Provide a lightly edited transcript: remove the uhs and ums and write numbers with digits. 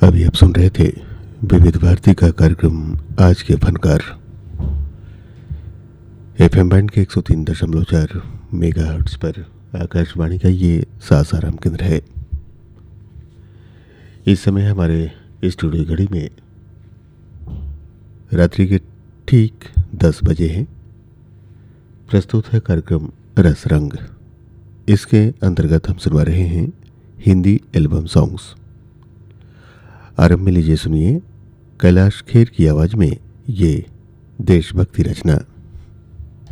अभी आप सुन रहे थे विविध भारती का कार्यक्रम आज के फनकार। एफएम बैंड के 103.4 मेगाहर्ट्ज पर आकाशवाणी का ये सासाराम केंद्र है। इस समय हमारे स्टूडियो घड़ी में रात्रि के ठीक 10 बजे हैं। प्रस्तुत है कार्यक्रम रस रंग। इसके अंतर्गत हम सुनवा रहे हैं हिंदी एल्बम सॉन्ग्स। आरंभ में लीजिए सुनिए कैलाश खेर की आवाज में ये देशभक्ति रचना।